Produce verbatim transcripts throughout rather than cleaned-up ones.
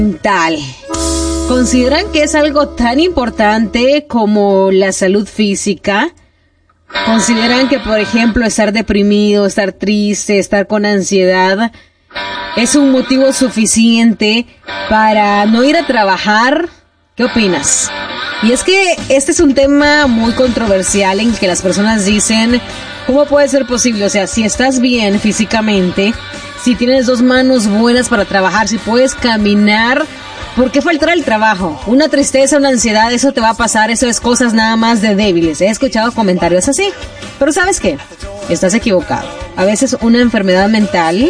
mental. ¿Consideran que es algo tan importante como la salud física? ¿Consideran que, por ejemplo, estar deprimido, estar triste, estar con ansiedad es un motivo suficiente para no ir a trabajar? ¿Qué opinas? Y es que este es un tema muy controversial en que las personas dicen, ¿cómo puede ser posible? O sea, si estás bien físicamente, si tienes dos manos buenas para trabajar, si puedes caminar, ¿por qué faltar al trabajo? Una tristeza, una ansiedad, eso te va a pasar, eso es cosas nada más de débiles. He escuchado comentarios así, pero ¿sabes qué? Estás equivocado. A veces una enfermedad mental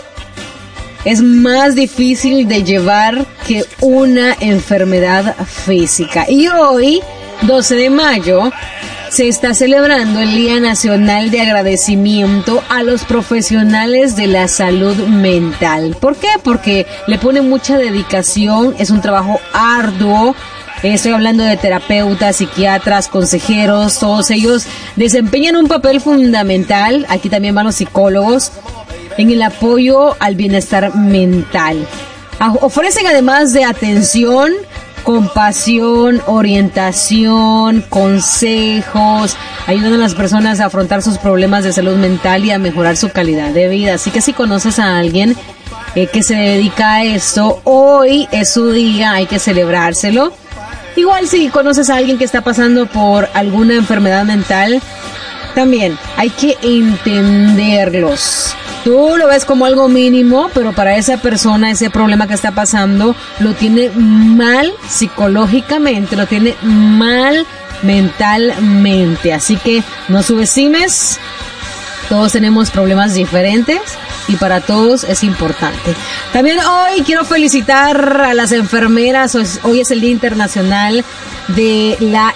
es más difícil de llevar que una enfermedad física. Y hoy, doce de mayo, se está celebrando el Día Nacional de Agradecimiento a los profesionales de la salud mental. ¿Por qué? Porque le ponen mucha dedicación, es un trabajo arduo. Estoy hablando de terapeutas, psiquiatras, consejeros, todos ellos desempeñan un papel fundamental. Aquí también van los psicólogos en el apoyo al bienestar mental. Ofrecen además de atención, compasión, orientación, consejos, ayudan a las personas a afrontar sus problemas de salud mental y a mejorar su calidad de vida. Así que si conoces a alguien eh, que se dedica a esto, hoy es su día, hay que celebrárselo. Igual si conoces a alguien que está pasando por alguna enfermedad mental, también hay que entenderlos. Tú lo ves como algo mínimo, pero para esa persona ese problema que está pasando lo tiene mal psicológicamente, lo tiene mal mentalmente. Así que no subestimes, todos tenemos problemas diferentes y para todos es importante. También hoy quiero felicitar a las enfermeras, hoy es el Día Internacional de la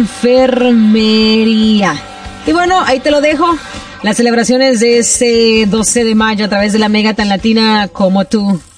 Enfermería. Y bueno, ahí te lo dejo. Las celebraciones de este doce de mayo a través de la Mega tan latina como tú.